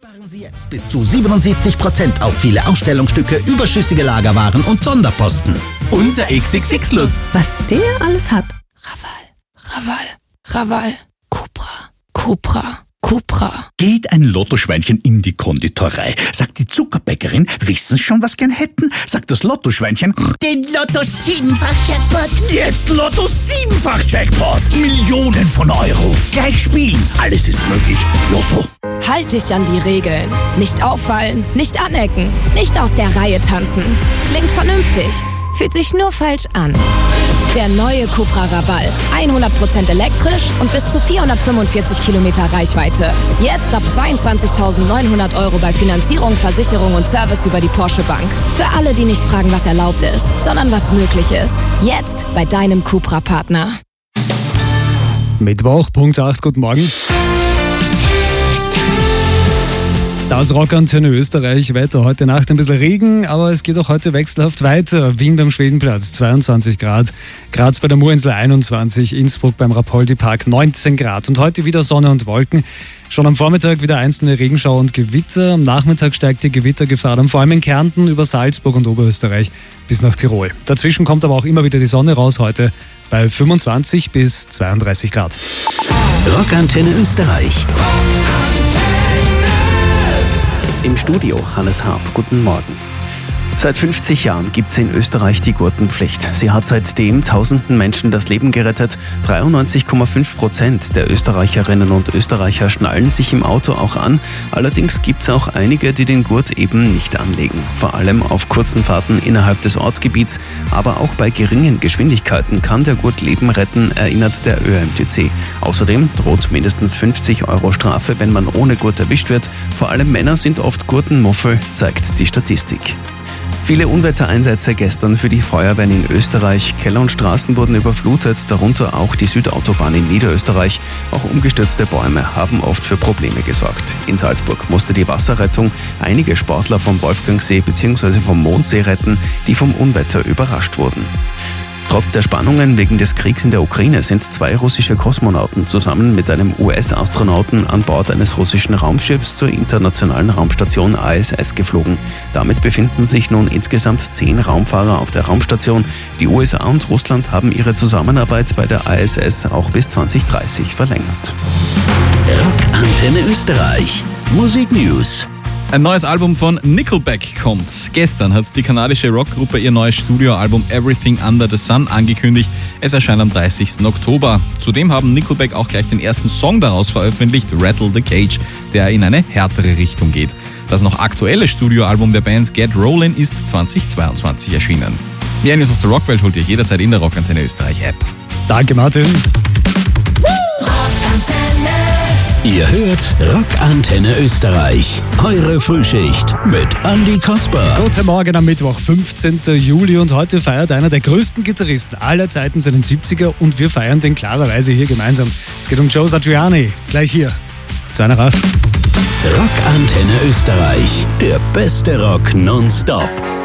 Sparen Sie jetzt bis zu 77% auf viele Ausstellungsstücke, überschüssige Lagerwaren und Sonderposten. Unser XXX-Lutz. Was der alles hat. Raval. Cupra. Geht ein Lottoschweinchen in die Konditorei, sagt die Zuckerbäckerin, wissen schon, was gern hätten? Sagt das Lottoschweinchen, den Lotto 7-fach-Jackpot. Jetzt Lotto 7-fach-Jackpot. Millionen von Euro. Gleich spielen. Alles ist möglich. Lotto. Halt dich an die Regeln. Nicht auffallen, nicht anecken, nicht aus der Reihe tanzen. Klingt vernünftig, fühlt sich nur falsch an. Der neue Cupra Raval. 100% elektrisch und bis zu 445 Kilometer Reichweite. Jetzt ab 22.900 Euro bei Finanzierung, Versicherung und Service über die Porsche Bank. Für alle, die nicht fragen, was erlaubt ist, sondern was möglich ist. Jetzt bei deinem Cupra-Partner. Mittwoch, Punkt 8, guten Morgen. Das Rockantenne Österreich, Wetter heute Nacht ein bisschen Regen, aber es geht auch heute wechselhaft weiter. Wien beim Schwedenplatz 22 Grad, Graz bei der Murinsel 21, Innsbruck beim Rapoldi-Park 19 Grad und heute wieder Sonne und Wolken. Schon am Vormittag wieder einzelne Regenschauer und Gewitter, am Nachmittag steigt die Gewittergefahr dann vor allem in Kärnten über Salzburg und Oberösterreich bis nach Tirol. Dazwischen kommt aber auch immer wieder die Sonne raus heute bei 25 bis 32 Grad. Rockantenne Österreich. Im Studio Hannes Harp, guten Morgen. Seit 50 Jahren gibt es in Österreich die Gurtenpflicht. Sie hat seitdem tausenden Menschen das Leben gerettet. 93,5% der Österreicherinnen und Österreicher schnallen sich im Auto auch an. Allerdings gibt es auch einige, die den Gurt eben nicht anlegen. Vor allem auf kurzen Fahrten innerhalb des Ortsgebiets. Aber auch bei geringen Geschwindigkeiten kann der Gurt Leben retten, erinnert der ÖMTC. Außerdem droht mindestens 50 Euro Strafe, wenn man ohne Gurt erwischt wird. Vor allem Männer sind oft Gurtenmuffel, zeigt die Statistik. Viele Unwettereinsätze gestern für die Feuerwehren in Österreich. Keller und Straßen wurden überflutet, darunter auch die Südautobahn in Niederösterreich. Auch umgestürzte Bäume haben oft für Probleme gesorgt. In Salzburg musste die Wasserrettung einige Sportler vom Wolfgangsee bzw. vom Mondsee retten, die vom Unwetter überrascht wurden. Trotz der Spannungen wegen des Kriegs in der Ukraine sind 2 russische Kosmonauten zusammen mit einem US-Astronauten an Bord eines russischen Raumschiffs zur internationalen Raumstation ISS geflogen. Damit befinden sich nun insgesamt 10 Raumfahrer auf der Raumstation. Die USA und Russland haben ihre Zusammenarbeit bei der ISS auch bis 2030 verlängert. Rockantenne Österreich. Musik News. Ein neues Album von Nickelback kommt. Gestern hat die kanadische Rockgruppe ihr neues Studioalbum Everything Under the Sun angekündigt. Es erscheint am 30. Oktober. Zudem haben Nickelback auch gleich den ersten Song daraus veröffentlicht, Rattle the Cage, der in eine härtere Richtung geht. Das noch aktuelle Studioalbum der Band Get Rollin' ist 2022 erschienen. Mehr News aus der Rockwelt holt ihr jederzeit in der Rockantenne Österreich App. Danke, Martin. Ihr hört Rockantenne Österreich. Eure Frühschicht mit Andi Kasper. Guten Morgen am Mittwoch, 15. Juli und heute feiert einer der größten Gitarristen aller Zeiten seinen 70er und wir feiern den klarerweise hier gemeinsam. Es geht um Joe Satriani, gleich hier, 2 nach 8. Rockantenne Österreich, der beste Rock nonstop.